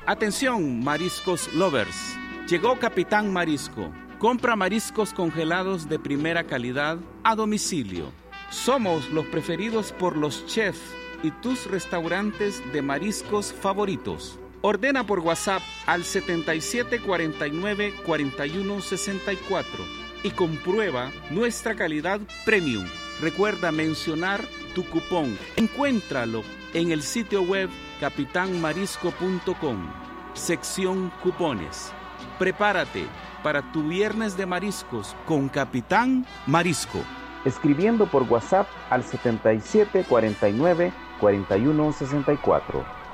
Atención, mariscos lovers. Llegó Capitán Marisco. Compra mariscos congelados de primera calidad a domicilio. Somos los preferidos por los chefs y tus restaurantes de mariscos favoritos. Ordena por WhatsApp al 7749-4164 y comprueba nuestra calidad premium. Recuerda mencionar tu cupón. Encuéntralo en el sitio web capitanmarisco.com, sección cupones. Prepárate para tu viernes de mariscos con Capitán Marisco. Escribiendo por WhatsApp al 7749-4164.